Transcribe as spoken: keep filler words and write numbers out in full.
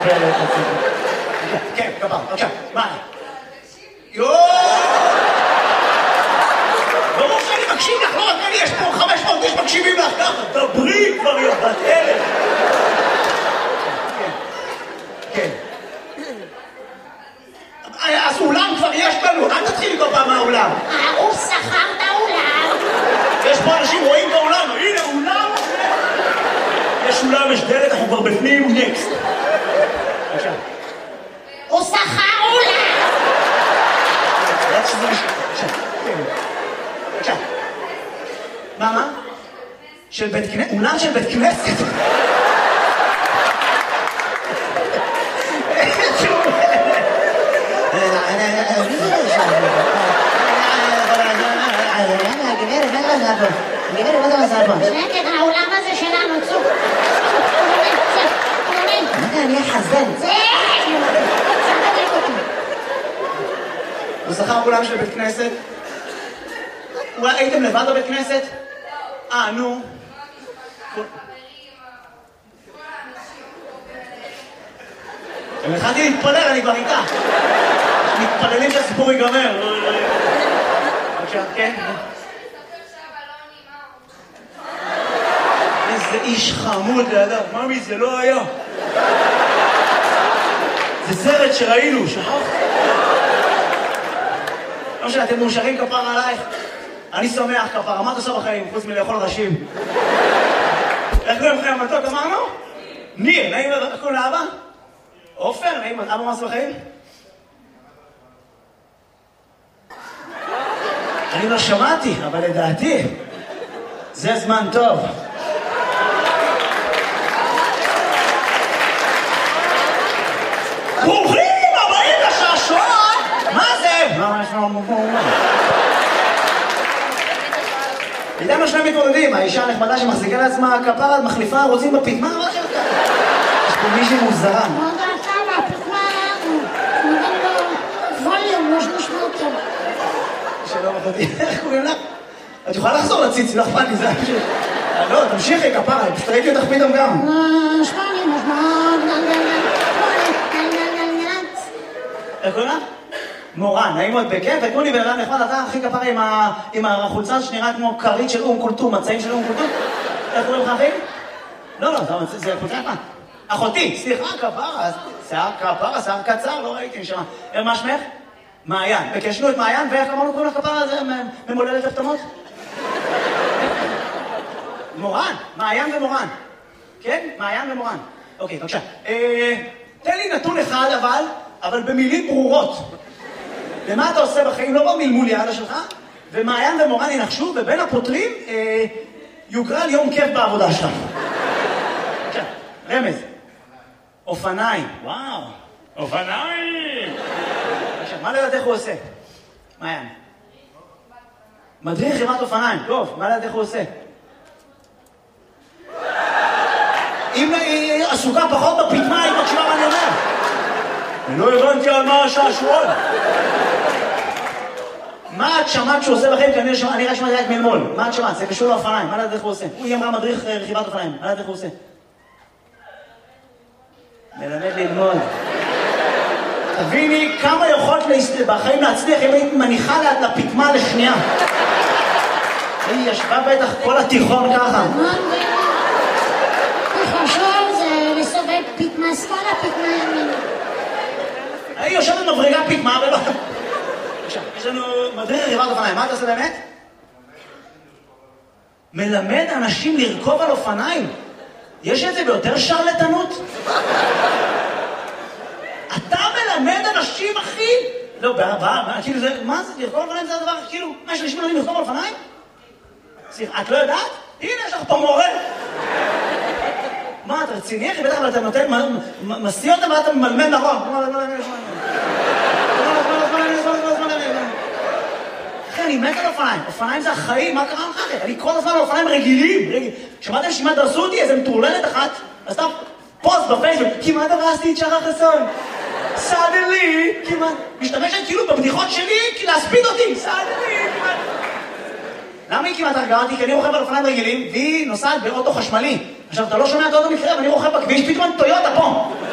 כן, כפר, בבקשה, מה? יואו! ברור שאני מקשיב לך, לא רק אני, יש פה חמש מאות איש מקשיבים לך ככה. דברי כבר יובת ערב. כן. אז אולם כבר יש לנו, אל תתחילי כל פעם מהאולם. הוא שכר את האולם. יש פה אנשים רואים את האולם, הנה אולם. יש אולם, יש דלת, אנחנו כבר בפנים, נקסט. בבקשה. הוא שכר אולם. בבקשה. מה, מה? של בית כנסת? אולם של בית כנסת? גברת, מה אתה עושה פה? שקט, האולם הזה שלנו, צוק. מה זה, אני אחזן? זה! צחק אותי. הוא שכר אולם של בית כנסת? אולי הייתם לבד בבית כנסת? אה, נו. אני התחלתי להתפלל, אני כבר איתה. מתפללים שהסיפור ייגמר. בבקשה, כן? איזה איש חמוד לידה. ממי, זה לא היה. זה סרט שראינו, שכחת? לא משנה, אתם מאושרים כפר עלייך? אני שמח כפר, מה את עושה בחיים, חוץ מלאכול ראשים? איך קוראים לכם המתוק, אמרנו? ניר, נעים, איך קוראים לאבא? עופר, נעים, אבא מה עושה בחיים? אני לא שמעתי, אבל לדעתי, זה זמן טוב. ברוכים הבאים לשעשועון! מה זה? מה יש לנו פה? איתנו שני מתמודדים, האישה הנחמדה שמחזיקה לעצמה כפרה, מחליפה רוצים בפתמה, מה זה? יש פה מישהי מוזרה. לא יודעת כמה, הפתמה, הוא נותן לו ווליום, יש נשמע טוב. שלום אחותי, איך קוראים לך? את יכולה לחזור לציצי, לא אכפת לי, זה היה פשוט... לא, תמשיכי כפרה, פשוט ראיתי אותך פתאום גם. שמעני, משמעות, איך קוראים לך? מורן, נעים מאוד בכיף, ותנו לי בן אדם נחמד, אתה הכי כפרה עם החולצה שנראה כמו כרית של אום קולטום, מצעים של אום קולטום. איך קוראים לך אחי? לא, לא, זה חולצה נחמד. אחותי, סליחה, כפרה, שיער כפרה, שיער קצר, לא ראיתי משמה. מה שמך? מעיין. בקשנו את מעיין, ואיך אמרנו קוראים לך כפרה, זה ממולדת הפתמות? מורן, מעיין ומורן. כן? מעיין ומורן. אוקיי, בבקשה. תן לי נתון אחד אבל, אבל במילים ברורות. ומה אתה עושה בחיים? לא במלמול יעלה שלך, ומעיין ומורן ינחשו, ובין הפותרים יוקרא לי יום כיף בעבודה שלך. בבקשה, רמז. אופניים. וואו, אופניים! בבקשה, מה לדעת איך הוא עושה? מעיין. מדריך חברת אופניים. טוב, מה לדעת איך הוא עושה? אם היא עסוקה פחות בפתמה, היא מקשיבה מה אני אומר. אני לא הבנתי על מה השעשועון. מה את שמעת שהוא עושה בכם? כי אני רק שמעתי רק מלמול. מה את שמעת? זה קשור לאופניים. מה לדעת איך הוא עושה? היא אמרה מדריך רכיבת אופניים. מה לדעת איך הוא עושה? מלמד ללמוד. תביני כמה יכולת בחיים להצליח אם היית מניחה לפתמה לשנייה. היא ישבה בטח כל התיכון ככה. חשוב זה לסובב פתמה שמאלה, פתמה ימינה. היא יושבת מבריגה פתמה ולא... יש לנו מדריך רכיבת אופניים. מה אתה עושה באמת? מלמד אנשים לרכוב על אופניים? יש את זה ביותר שרלטנות? אתה מלמד אנשים, אחי? לא, בעבר, כאילו זה... מה זה? לרכוב על אופניים זה הדבר, כאילו... מה, יש אנשים מלמדים לרכוב על אופניים? סליחה, את לא יודעת? הנה, יש לך פה מורה. מה, אתה רציני, אחי? בטח, אבל אתה נותן... מסיא אותם ואתה ממלמד נכון. אחי, אני מת על אופניים. אופניים זה החיים, מה קרה לך? אני כל הזמן על אופניים רגילים. שמעתם שכמעט דרסו אותי איזה מטורללת אחת? אז אתה פוסט בפייסבוק, כמעט דרסתי את שחר חסון. סאדלי, כמעט. משתמשת כאילו בבדיחות שלי, להספיד אותי. סאדלי, כמעט. למה היא כמעט הרגעה אותי? כי אני רוכב על אופניים רגילים, והיא נוסעת באוטו חשמלי. עכשיו, אתה לא שומע את האוטו מקרה, ואני רוכב בכביש, פתאום טויוטה פה.